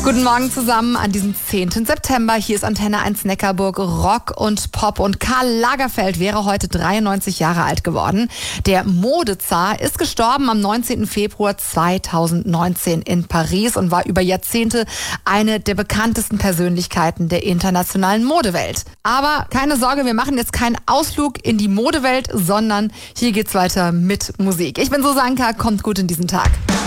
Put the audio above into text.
Guten Morgen zusammen an diesem 10. September. Hier ist Antenne 1 Neckarburg, Rock und Pop. Und Karl Lagerfeld wäre heute 93 Jahre alt geworden. Der Modezar ist gestorben am 19. Februar 2019 in Paris und war über Jahrzehnte eine der bekanntesten Persönlichkeiten der internationalen Modewelt. Aber keine Sorge, wir machen jetzt keinen Ausflug in die Modewelt, sondern hier geht's weiter mit Musik. Ich bin Susanka, kommt gut in diesen Tag.